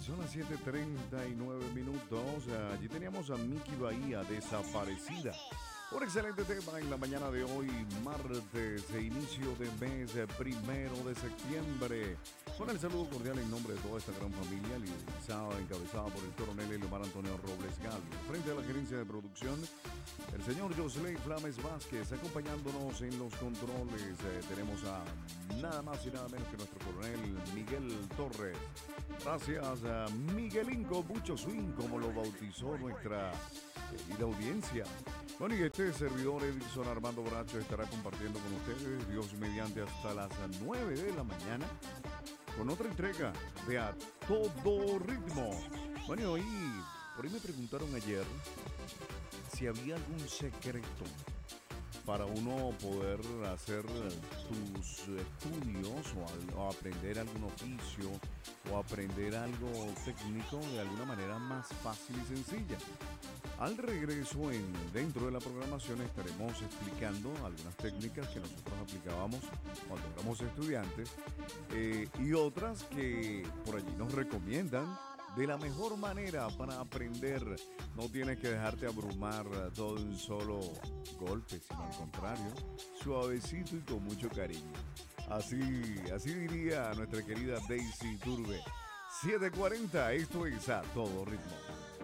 Son las 7:39 minutos. Allí teníamos a Miki Bahía, Desaparecida. Un excelente tema en la mañana de hoy, martes, inicio de mes, 1 de septiembre. Con el saludo cordial en nombre de toda esta gran familia, liderizada, encabezada por el coronel Eliomar Antonio Robles Galvez. Frente a la gerencia de producción, el señor Josley Flames Vázquez, acompañándonos en los controles. Tenemos a nada más y nada menos que nuestro coronel Miguel Torres. Gracias a Miguelinco Bucho Swing, como lo bautizó nuestra querida audiencia. Bueno, y este servidor Edison Armando Bracho estará compartiendo con ustedes, Dios mediante, hasta las 9 de la mañana, con otra entrega de A Todo Ritmo. Bueno, y por ahí me preguntaron ayer si había algún secreto para uno poder hacer tus estudios o aprender algún oficio o aprender algo técnico de alguna manera más fácil y sencilla. Al regreso, dentro de la programación, estaremos explicando algunas técnicas que nosotros aplicábamos cuando éramos estudiantes y otras que por allí nos recomiendan de la mejor manera para aprender. No tienes que dejarte abrumar todo de un solo golpe, sino al contrario, suavecito y con mucho cariño. Así diría nuestra querida Daisy Turbe. 7:40, esto es A Todo Ritmo.